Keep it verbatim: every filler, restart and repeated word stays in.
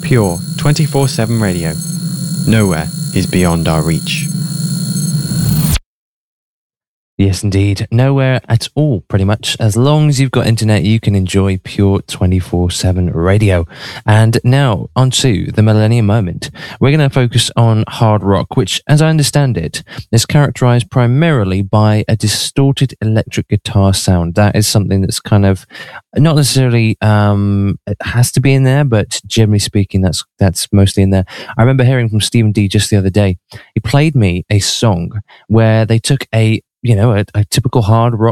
Pure twenty-four seven radio. Nowhere is beyond our reach. Yes, indeed. Nowhere at all, pretty much. As long as you've got internet, you can enjoy Pure twenty-four seven radio. And now, on to the Millennium Moment. We're going to focus on hard rock, which, as I understand it, is characterized primarily by a distorted electric guitar sound. That is something that's kind of not necessarily um, it has to be in there, but generally speaking, that's that's mostly in there. I remember hearing from Stephen D just the other day. He played me a song where they took a you know, a, a typical hard rock